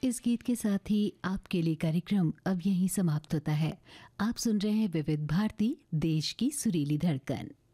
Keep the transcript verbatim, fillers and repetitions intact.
इस गीत के साथ ही आपके लिए कार्यक्रम अब यहीं समाप्त होता है। आप सुन रहे हैं विविध भारती, देश की सुरीली धड़कन।